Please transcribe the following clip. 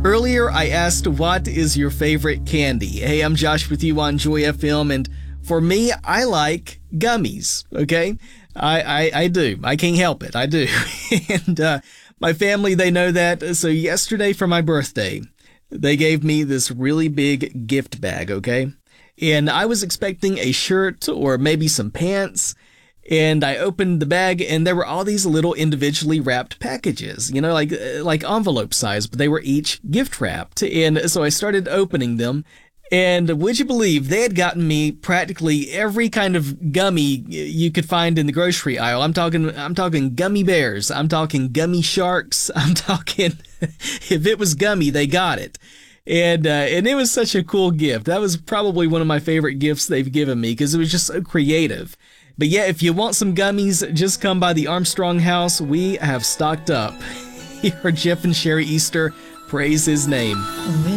Earlier, I asked, what is your favorite candy? Hey, I'm Josh with you on Joy FM, and for me, I like gummies, okay? I do. I can't help it. I do. And my family, they know that. So yesterday for my birthday, they gave me this really big gift bag, okay? And I was expecting a shirt or maybe some pants. And I opened the bag, and there were all these little individually wrapped packages, you know, like envelope size, but they were each gift wrapped. And so I started opening them, and would you believe they had gotten me practically every kind of gummy you could find in the grocery aisle. I'm talking gummy bears. I'm talking gummy sharks. I'm talking if it was gummy, they got it. And it was such a cool gift. That was probably one of my favorite gifts they've given me because it was just so creative. But yeah, if you want some gummies, just come by the Armstrong house. We have stocked up. Here are Jeff and Sherry Easter. Praise his name.